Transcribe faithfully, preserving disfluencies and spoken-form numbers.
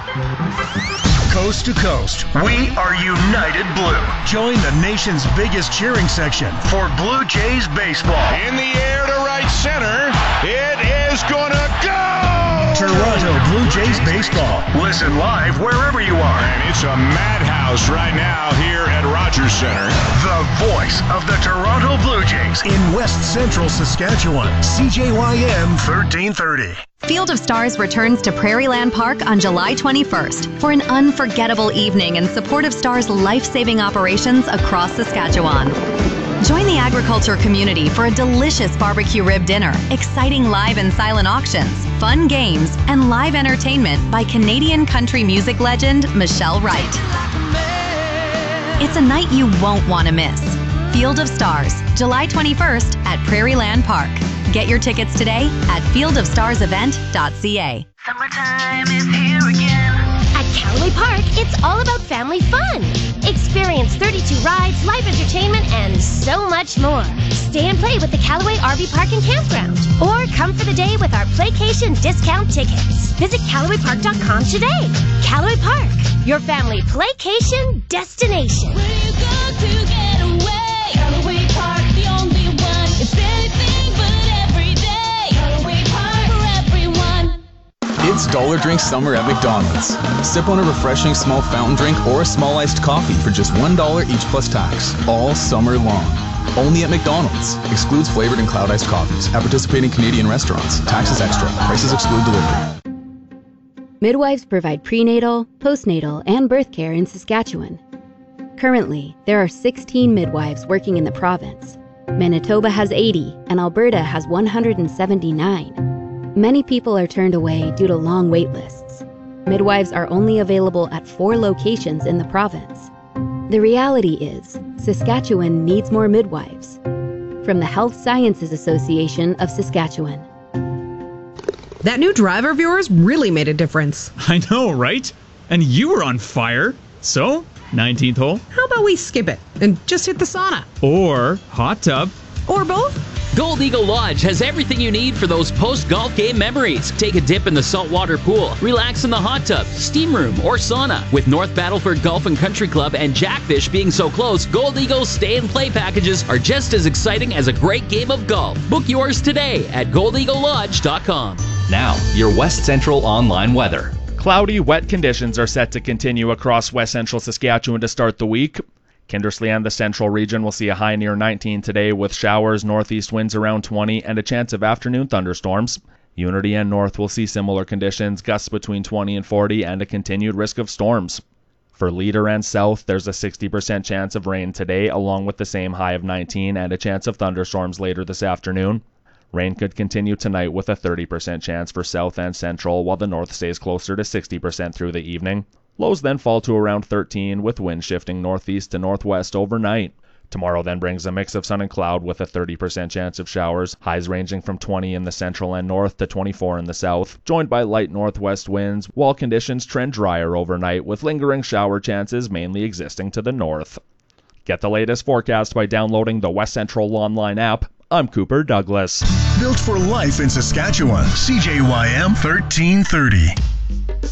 Coast to coast, we are United Blue. Join the nation's biggest cheering section for Blue Jays baseball. In the air to right center, it is gonna go! Toronto Blue Jays baseball. Listen live wherever you are. And it's a madhouse right now here at Rogers Center. The voice of the Toronto Blue Jays in West Central Saskatchewan. C J Y M thirteen thirty. Field of Stars returns to Prairieland Park on July twenty-first for an unforgettable evening in support of Stars' life-saving operations across Saskatchewan. Join the agriculture community for a delicious barbecue rib dinner, exciting live and silent auctions, fun games, and live entertainment by Canadian country music legend Michelle Wright. It's a night you won't want to miss. Field of Stars, July twenty-first at Prairieland Park. Get your tickets today at field of stars event dot c a. Summertime is here again. At Callaway Park, it's all about family fun. Experience thirty-two rides, live entertainment, and so much more. Stay and play with the Callaway R V Park and Campground. Or come for the day with our Playcation discount tickets. Visit Callaway Park dot com today. Callaway Park, your family playcation destination. Where you go to get away? Callaway Park, the only one. It's anything but every day. Callaway Park for everyone. It's Dollar Drink Summer at McDonald's. Sip on a refreshing small fountain drink or a small iced coffee for just one dollar each plus tax, all summer long. Only at McDonald's. Excludes flavored and cloud iced coffees. At participating Canadian restaurants. Taxes extra. Prices exclude delivery. Midwives provide prenatal, postnatal, and birth care in Saskatchewan. Currently, there are sixteen midwives working in the province. Manitoba has eighty, and Alberta has one hundred seventy-nine. Many people are turned away due to long wait lists. Midwives are only available at four locations in the province. The reality is, Saskatchewan needs more midwives. From the Health Sciences Association of Saskatchewan. That new driver of yours really made a difference. I know, right? And you were on fire. So, nineteenth hole. How about we skip it and just hit the sauna? Or hot tub. Or both? Gold Eagle Lodge has everything you need for those post-golf game memories. Take a dip in the saltwater pool, relax in the hot tub, steam room, or sauna. With North Battleford Golf and Country Club and Jackfish being so close, Gold Eagle's stay and play packages are just as exciting as a great game of golf. Book yours today at gold eagle lodge dot com. Now, your West Central online weather. Cloudy, wet conditions are set to continue across West Central Saskatchewan to start the week. Kindersley and the central region will see a high near nineteen today with showers, northeast winds around twenty, and a chance of afternoon thunderstorms. Unity and North will see similar conditions, gusts between twenty and forty, and a continued risk of storms. For Leader and South, there's a sixty percent chance of rain today, along with the same high of nineteen and a chance of thunderstorms later this afternoon. Rain could continue tonight with a thirty percent chance for South and Central, while the North stays closer to sixty percent through the evening. Lows then fall to around thirteen, with winds shifting northeast to northwest overnight. Tomorrow then brings a mix of sun and cloud with a thirty percent chance of showers, highs ranging from twenty in the central and north to twenty-four in the south, joined by light northwest winds, while conditions trend drier overnight with lingering shower chances mainly existing to the north. Get the latest forecast by downloading the West Central Online app. I'm Cooper Douglas. Built for life in Saskatchewan. C J Y M thirteen thirty.